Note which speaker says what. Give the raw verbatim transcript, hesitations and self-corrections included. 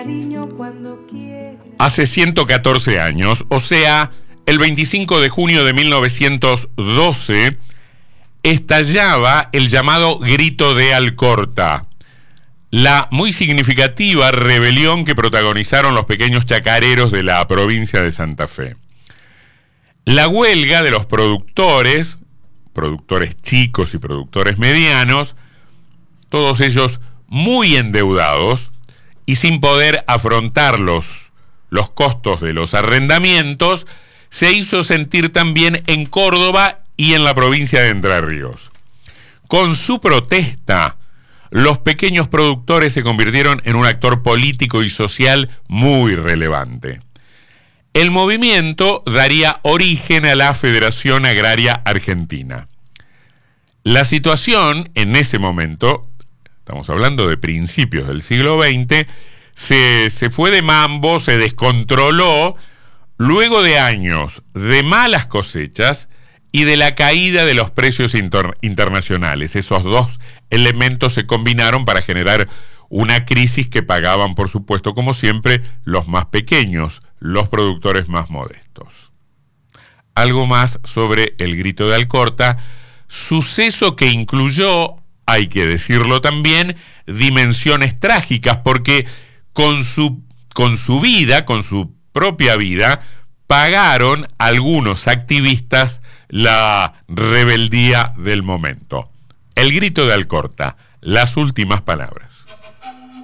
Speaker 1: Hace ciento catorce años, o sea, el veinticinco de junio de mil novecientos doce, estallaba el llamado Grito de Alcorta, la muy significativa rebelión que protagonizaron los pequeños chacareros de la provincia de Santa Fe. La huelga de los productores, productores chicos y productores medianos, todos ellos muy endeudados y sin poder afrontar los, los costos de los arrendamientos, se hizo sentir también en Córdoba y en la provincia de Entre Ríos. Con su protesta, los pequeños productores se convirtieron en un actor político y social muy relevante. El movimiento daría origen a la Federación Agraria Argentina. La situación en ese momento, estamos hablando de principios del siglo veinte, se, se fue de mambo, se descontroló, luego de años de malas cosechas y de la caída de los precios inter- internacionales. Esos dos elementos se combinaron para generar una crisis que pagaban, por supuesto, como siempre, los más pequeños, los productores más modestos. Algo más sobre el Grito de Alcorta, suceso que incluyó, hay que decirlo también, dimensiones trágicas, porque con su, con su vida, con su propia vida, pagaron algunos activistas la rebeldía del momento. El Grito de Alcorta, las últimas palabras.